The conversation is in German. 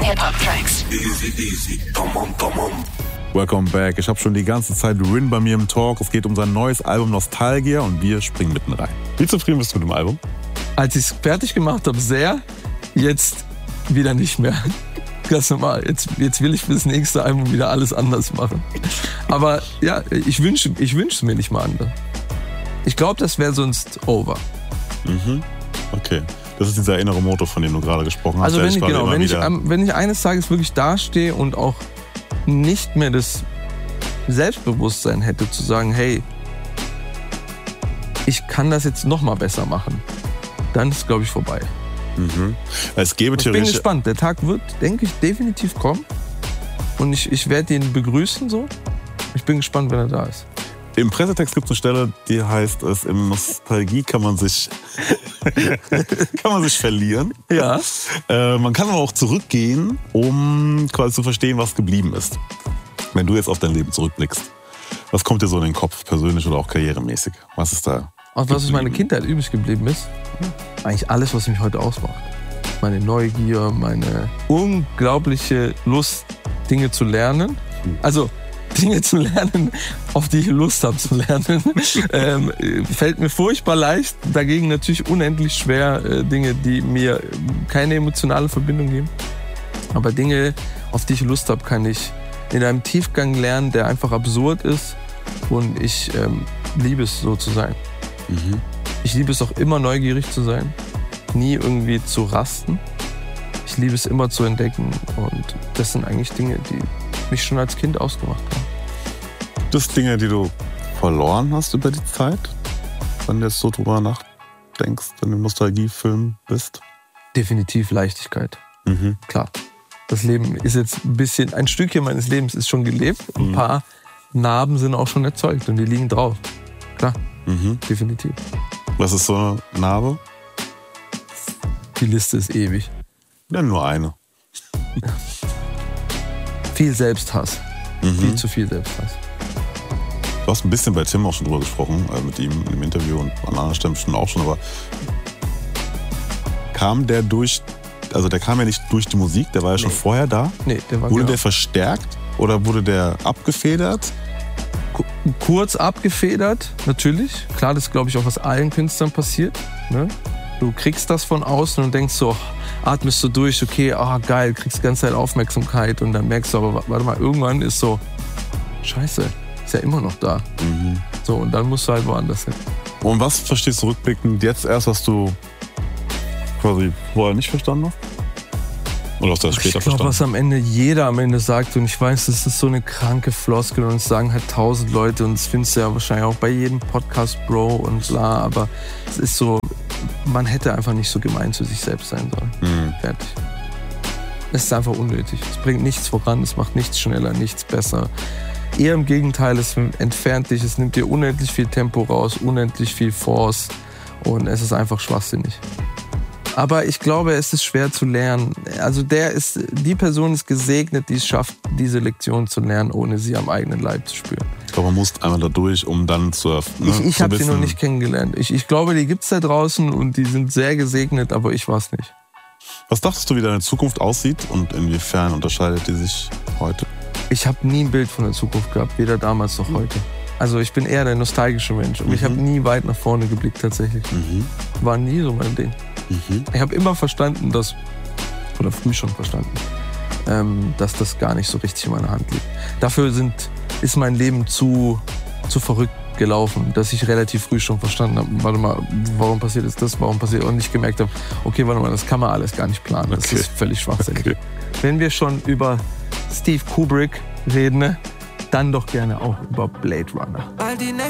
Hip-Hop-Tracks. Easy, come on. Welcome back. Ich habe schon die ganze Zeit Rin bei mir im Talk. Es geht um sein neues Album Nostalgia und wir springen mitten rein. Wie zufrieden bist du mit dem Album? Als ich es fertig gemacht habe, sehr. Jetzt wieder nicht mehr. Ganz normal. Jetzt will ich für das nächste Album wieder alles anders machen. Aber ja, ich wünsche es mir nicht mal anders. Ich glaube, das wäre sonst over. Mhm. Okay. Das ist dieser innere Motor, von dem du gerade gesprochen hast. Also wenn ich eines Tages wirklich dastehe und auch nicht mehr das Selbstbewusstsein hätte, zu sagen, hey, ich kann das jetzt noch mal besser machen, dann ist es, glaube ich, vorbei. Mhm. Es gäbe ich bin gespannt. Der Tag wird, denke ich, definitiv kommen. Und ich werde ihn begrüßen. So. Ich bin gespannt, wenn er da ist. Im Pressetext gibt es eine Stelle, die heißt es, in Nostalgie kann man sich verlieren. Ja. Man kann aber auch zurückgehen, um quasi zu verstehen, was geblieben ist. Wenn du jetzt auf dein Leben zurückblickst, was kommt dir so in den Kopf, persönlich oder auch karrieremäßig? Was ist da? Und was aus meiner Kindheit übrig geblieben ist? Eigentlich alles, was mich heute ausmacht. Meine Neugier, meine unglaubliche Lust, Dinge zu lernen. Also Dinge zu lernen, auf die ich Lust habe zu lernen, fällt mir furchtbar leicht. Dagegen natürlich unendlich schwer, Dinge, die mir keine emotionale Verbindung geben. Aber Dinge, auf die ich Lust habe, kann ich in einem Tiefgang lernen, der einfach absurd ist. Und ich liebe es, so zu sein. Mhm. Ich liebe es auch immer, neugierig zu sein. Nie irgendwie zu rasten. Ich liebe es immer zu entdecken. Und das sind eigentlich Dinge, die mich schon als Kind ausgemacht haben. Das Dinge, die du verloren hast über die Zeit, wenn du jetzt so drüber nachdenkst, wenn du im Nostalgiefilm bist? Definitiv Leichtigkeit. Mhm. Klar. Das Leben ist jetzt ein Stückchen meines Lebens ist schon gelebt. Ein paar Narben sind auch schon erzeugt und die liegen drauf. Klar, definitiv. Was ist so eine Narbe? Die Liste ist ewig. Ja, nur eine. Viel Selbsthass. Viel zu viel Selbsthass. Du hast ein bisschen bei Tim auch schon drüber gesprochen, mit ihm im Interview und an anderen Stellen schon auch schon, aber kam der kam ja nicht durch die Musik, der war ja schon vorher da? Nee, der war Wurde der verstärkt oder wurde der abgefedert? Kurz abgefedert, natürlich. Klar, das ist, glaube ich, auch was allen Künstlern passiert. Ne? Du kriegst das von außen und denkst so, atmest du durch, okay, geil, kriegst die ganze Zeit Aufmerksamkeit und dann merkst du aber, warte mal, irgendwann ist so, scheiße, ist ja immer noch da. Mhm. So, und dann musst du halt woanders hin. Und was verstehst du rückblickend jetzt erst, was du quasi vorher nicht verstanden hast? Oder hast du das später verstanden? Ich glaube, was jeder am Ende sagt, und ich weiß, das ist so eine kranke Floskel und es sagen halt 1000 Leute und das findest du ja wahrscheinlich auch bei jedem Podcast, Bro und bla, aber es ist so, man hätte einfach nicht so gemein zu sich selbst sein sollen. Fertig. Es ist einfach unnötig. Es bringt nichts voran, es macht nichts schneller, nichts besser. Eher im Gegenteil, es entfernt dich, es nimmt dir unendlich viel Tempo raus, unendlich viel Force und es ist einfach schwachsinnig. Aber ich glaube, es ist schwer zu lernen. Also die Person ist gesegnet, die es schafft, diese Lektion zu lernen, ohne sie am eigenen Leib zu spüren. Ich glaube, man muss einmal da durch, um dann zu Ich habe sie noch nicht kennengelernt. Ich glaube, die gibt es da draußen und die sind sehr gesegnet, aber ich war es nicht. Was dachtest du, wie deine Zukunft aussieht und inwiefern unterscheidet die sich heute? Ich habe nie ein Bild von der Zukunft gehabt, weder damals noch heute. Also ich bin eher der nostalgische Mensch und ich habe nie weit nach vorne geblickt tatsächlich. War nie so mein Ding. Ich habe immer verstanden, früh schon verstanden, dass das gar nicht so richtig in meiner Hand liegt. Dafür ist mein Leben zu verrückt gelaufen, dass ich relativ früh schon verstanden habe, warte mal, warum passiert jetzt das, warum passiert, und nicht gemerkt habe, okay, warte mal, das kann man alles gar nicht planen, das ist völlig schwachsinnig. Okay. Wenn wir schon über Steve Kubrick reden, dann doch gerne auch über Blade Runner.